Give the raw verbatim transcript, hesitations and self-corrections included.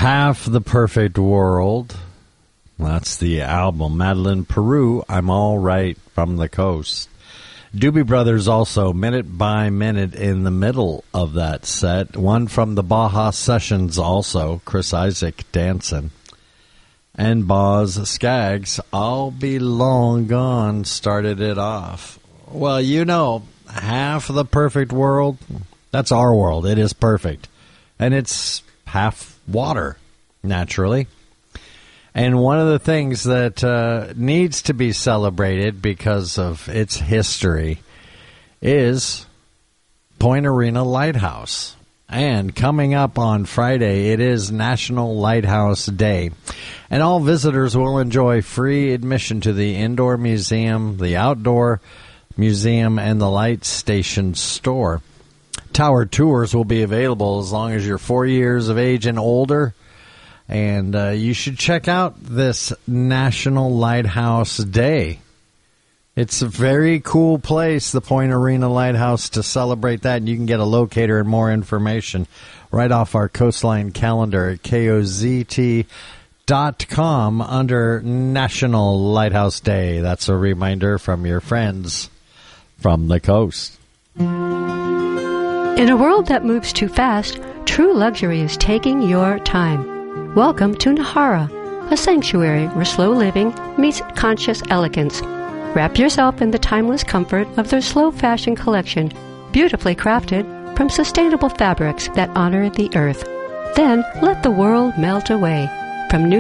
Half the Perfect World. That's the album. Madeline Peru, I'm All Right from the Coast. Doobie Brothers also, Minute by Minute, in the middle of that set. One from the Baja Sessions also, Chris Isaak dancing. And Boz Scaggs, I'll Be Long Gone, started it off. Well, you know, half the perfect world, that's our world. It is perfect. And it's half water, naturally. And one of the things that uh, needs to be celebrated because of its history is Point Arena Lighthouse. And coming up on Friday, it is National Lighthouse Day. And all visitors will enjoy free admission to the indoor museum, the outdoor museum, and the light station store. Tower tours will be available as long as you're four years of age and older. And uh, you should check out this National Lighthouse Day. It's a very cool place, the Point Arena Lighthouse, to celebrate that. And you can get a locator and more information right off our Coastline calendar at K O Z T dot com under National Lighthouse Day. That's a reminder from your friends from the coast. In a world that moves too fast, true luxury is taking your time. Welcome to Nahara, a sanctuary where slow living meets conscious elegance. Wrap yourself in the timeless comfort of their slow fashion collection, beautifully crafted from sustainable fabrics that honor the earth. Then let the world melt away. From new